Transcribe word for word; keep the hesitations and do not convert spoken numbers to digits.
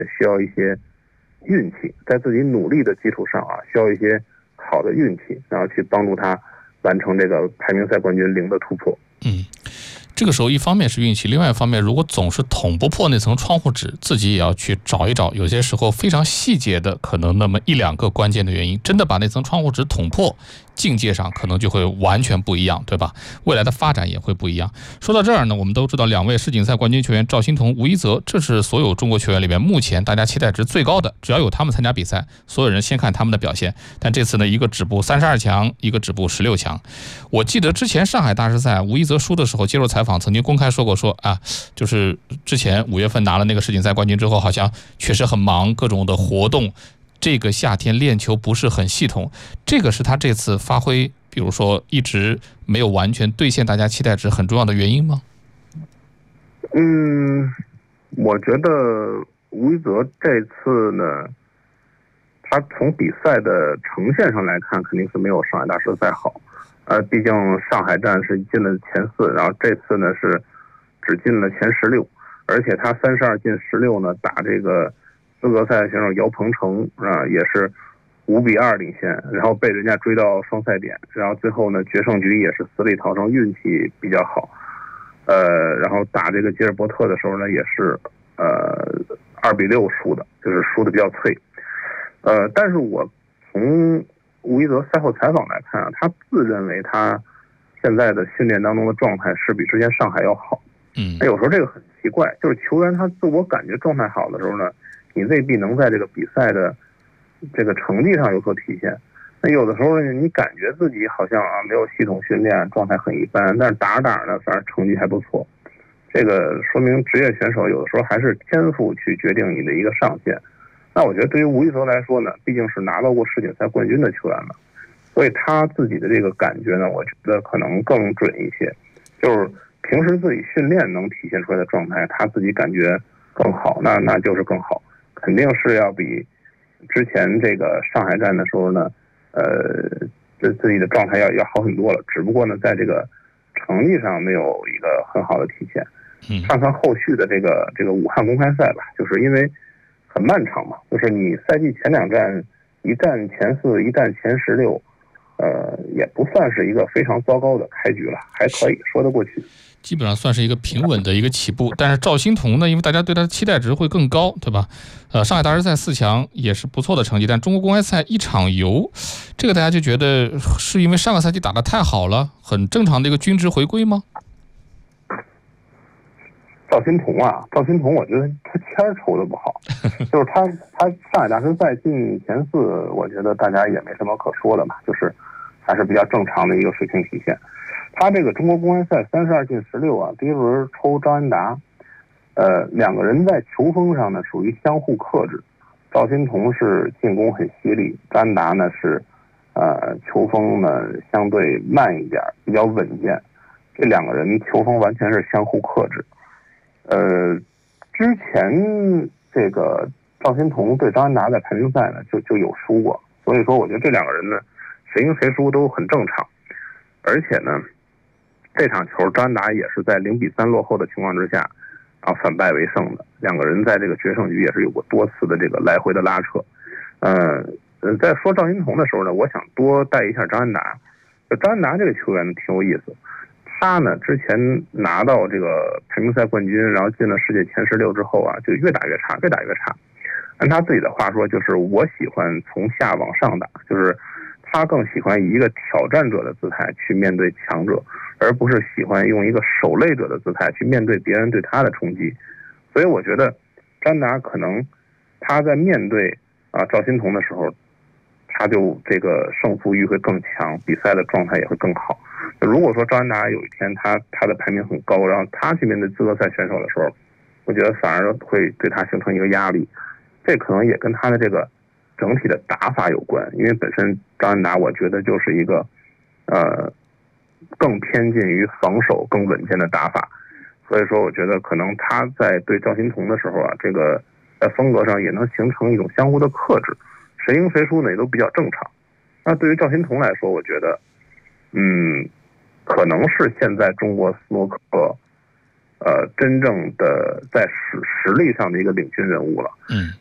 需要一些运气，在自己努力的基础上啊，需要一些好的运气，然后去帮助他完成这个排名赛冠军零的突破。 嗯。这个时候一方面是运气，另外一方面如果总是捅不破那层窗户纸，自己也要去找一找有些时候非常细节的可能那么一两个关键的原因，真的把那层窗户纸捅破，境界上可能就会完全不一样，对吧？未来的发展也会不一样。说到这儿呢，我们都知道两位世锦赛冠军球员赵心童、吴一泽，这是所有中国球员里面目前大家期待值最高的，只要有他们参加比赛，所有人先看他们的表现。但这次呢，一个止步三十二强，一个止步十六强。我记得之前上海大师赛吴一泽输的时候接受采访曾经公开说过说啊，就是之前五月份拿了那个世锦赛冠军之后，好像确实很忙，各种的活动，这个夏天练球不是很系统，这个是他这次发挥比如说一直没有完全兑现大家期待值很重要的原因吗？ 嗯，我觉得吴一泽这次呢，他从比赛的呈现上来看肯定是没有上海大师赛好，呃，毕竟上海站是进了前四，然后这次呢是只进了前十六，而且他三十二进十六呢，打这个资格赛选手姚鹏程啊，也是五比二领先，然后被人家追到双赛点，然后最后呢决胜局也是死里逃生，运气比较好，呃，然后打这个吉尔伯特的时候呢，也是呃二比六输的，就是输的比较脆，呃，但是我从吴一泽赛后采访来看啊，他自认为他现在的训练当中的状态是比之前上海要好。 嗯， 有时候这个很奇怪，就是球员他自我感觉状态好的时候呢，你未必能在这个比赛的这个成绩上有所体现。那有的时候呢，你感觉自己好像啊没有系统训练，状态很一般，但是打着打着呢，反正成绩还不错。这个说明职业选手有的时候还是天赋去决定你的一个上限。那我觉得对于吴一泽来说呢，毕竟是拿到过世锦赛冠军的球员了，所以他自己的这个感觉呢，我觉得可能更准一些。就是平时自己训练能体现出来的状态，他自己感觉更好，那那就是更好，肯定是要比之前这个上海站的时候呢，呃，自自己的状态要要好很多了。只不过呢，在这个成绩上没有一个很好的体现。看看后续的这个这个武汉公开赛吧，就是因为很漫长嘛，就是你赛季前两站一站前四，一站前十六，呃，也不算是一个非常糟糕的开局了，还可以说得过去。 基本上算是一个平稳的一个起步，但是赵心童呢，因为大家对他的期待值会更高，对吧？呃，上海大师赛四强也是不错的成绩，但中国公开赛一场游，这个大家就觉得是因为上个赛季打得太好了，很正常的一个均值回归吗？ 赵心童啊，赵心童，我觉得他签儿抽的不好，就是他他上海大师赛进前四，我觉得大家也没什么可说的嘛，就是还是比较正常的一个水平体现。他这个中国公开赛三十二进十六啊，第一轮抽张安达，呃，两个人在球风上呢属于相互克制。赵心童是进攻很犀利，张安达呢是呃球风呢相对慢一点，比较稳健。这两个人球风完全是相互克制。呃，之前这个赵心童对张安达在排名赛呢就就有输过，所以说我觉得这两个人呢谁赢谁输都很正常。而且呢，这场球张安达也是在零比三落后的情况之下，然后反败为胜的。两个人在这个决胜局也是有过多次的这个来回的拉扯。呃，在说赵心童的时候呢，我想多带一下张安达。张安达这个球员呢挺有意思。他呢之前拿到这个排名赛冠军，然后进了世界前十六之后啊，就越打越差，越打越差。按他自己的话说，就是我喜欢从下往上打，就是他更喜欢以一个挑战者的姿态去面对强者，而不是喜欢用一个守擂者的姿态去面对别人对他的冲击。所以我觉得张安达可能他在面对啊赵心童的时候，他就这个胜负欲会更强，比赛的状态也会更好。如果说张安达有一天他他的排名很高，然后他去面对资格赛选手的时候，我觉得反而会对他形成一个压力。这可能也跟他的这个整体的打法有关，因为本身张安达我觉得就是一个呃更偏近于防守更稳健的打法，所以说我觉得可能他在对赵心童的时候啊，这个在风格上也能形成一种相互的克制，谁赢谁输呢也都比较正常。那对于赵心童来说，我觉得嗯可能是现在中国斯诺克呃真正的在实实力上的一个领军人物了。 嗯，